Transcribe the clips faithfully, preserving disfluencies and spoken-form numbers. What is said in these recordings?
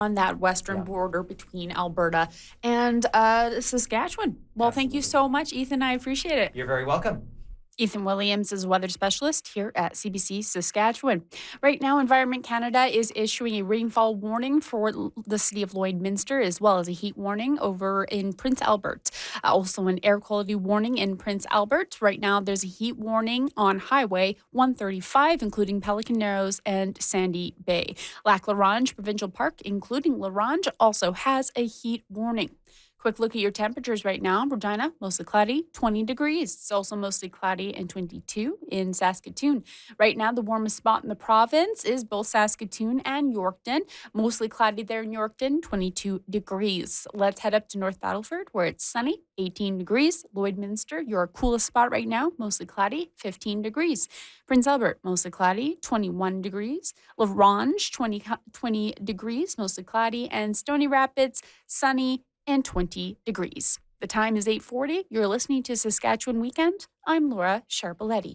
on that western Yeah. border between Alberta and uh, Saskatchewan. Well, thank you Absolutely. so much, Ethan. I appreciate it. You're very welcome. Ethan Williams is a weather specialist here at C B C Saskatchewan. Right now, Environment Canada is issuing a rainfall warning for l- the city of Lloydminster, as well as a heat warning over in Prince Albert. Uh, also, an air quality warning in Prince Albert. Right now, there's a heat warning on Highway one thirty-five, including Pelican Narrows and Sandy Bay. Lac La Ronge Provincial Park, including La Ronge, also has a heat warning. Quick look at your temperatures right now. Regina, mostly cloudy, twenty degrees. It's also mostly cloudy and twenty-two in Saskatoon. Right now, the warmest spot in the province is both Saskatoon and Yorkton. Mostly cloudy there in Yorkton, twenty-two degrees. Let's head up to North Battleford, where it's sunny, eighteen degrees. Lloydminster, your coolest spot right now, mostly cloudy, fifteen degrees. Prince Albert, mostly cloudy, twenty-one degrees. La Ronge, twenty, twenty degrees, mostly cloudy. And Stony Rapids, sunny, and twenty degrees. The time is eight forty. You're listening to Saskatchewan Weekend. I'm Laura Sharpaletti.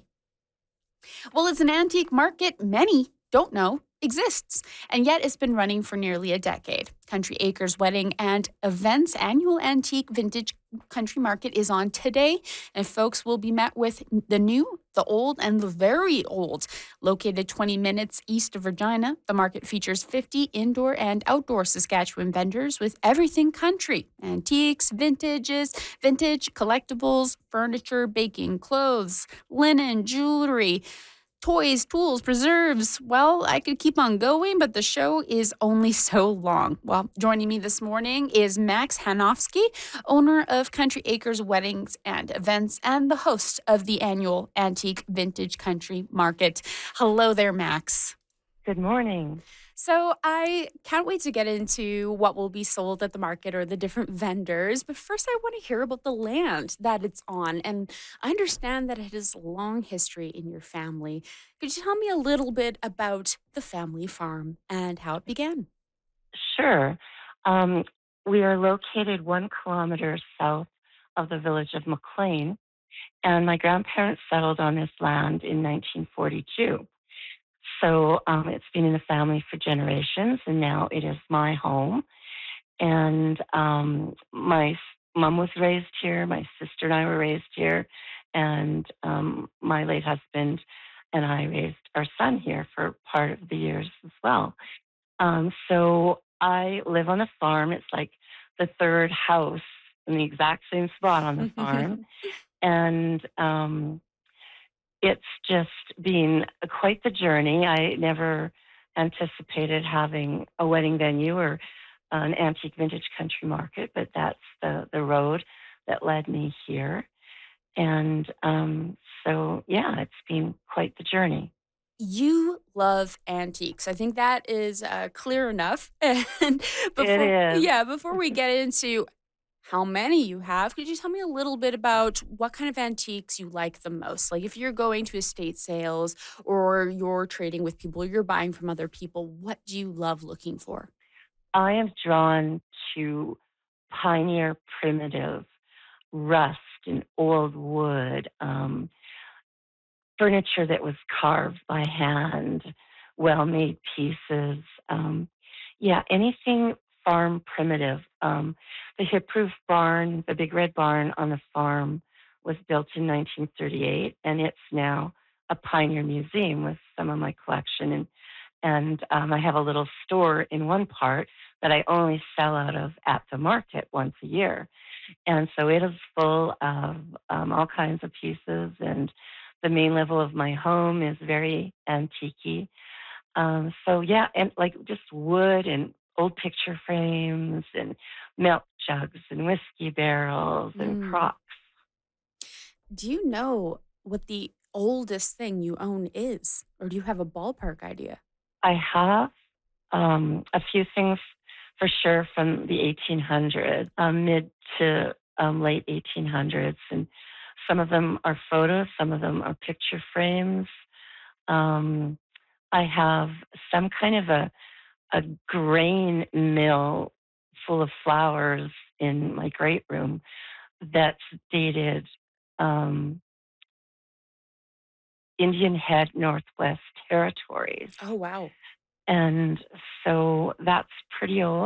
Well, it's an antique market many don't know exists, and yet it's been running for nearly a decade. Country Acres Wedding and Events annual antique vintage country market is on today, and folks will be met with the new, the old, and the very old. Located twenty minutes east of Regina, the market features fifty indoor and outdoor Saskatchewan vendors with everything country: antiques, vintages, vintage collectibles, furniture, baking, clothes, linen, jewelry, toys, tools, preserves. Well, I could keep on going, but the show is only so long. Well, joining me this morning is Max Hanofsky, owner of Country Acres Weddings and Events and the host of the annual Antique Vintage Country Market. Hello there, Max. Good morning. So I can't wait to get into what will be sold at the market or the different vendors. But first, I want to hear about the land that it's on. And I understand that it has a long history in your family. Could you tell me a little bit about the family farm and how it began? Sure. Um, we are located one kilometer south of the village of McLean, and my grandparents settled on this land in nineteen forty-two. So um, it's been in the family for generations, and now it is my home. And um, my s- mom was raised here, my sister and I were raised here, and um, my late husband and I raised our son here for part of the years as well. Um, so I live on a farm. It's like the third house in the exact same spot on the farm. And um, it's just been quite the journey. I never anticipated having a wedding venue or an antique vintage country market, but that's the, the road that led me here. And um, so, yeah, it's been quite the journey. You love antiques. I think that is uh, clear enough. And It before, is. yeah, before we get into how many you have, could you tell me a little bit about what kind of antiques you like the most? Like if you're going to estate sales or you're trading with people, you're buying from other people, what do you love looking for? I am drawn to pioneer primitive rust and old wood, um, furniture that was carved by hand, well made pieces. Um, yeah, anything farm primitive. Um, the hip roof barn, the big red barn on the farm, was built in nineteen thirty-eight, and it's now a pioneer museum with some of my collection. And and um, I have a little store in one part that I only sell out of at the market once a year. And so it is full of um, all kinds of pieces. And the main level of my home is very antique. Um, so yeah, and like just wood and old picture frames and milk jugs and whiskey barrels and Mm. crocks. Do you know what the oldest thing you own is? Or do you have a ballpark idea? I have um, a few things for sure from the eighteen hundreds, um, mid to um, late eighteen hundreds, and some of them are photos, some of them are picture frames. Um, I have some kind of a, a grain mill full of flowers in my great room that's dated um, Indian Head, Northwest Territories. Oh, wow. And so that's pretty old.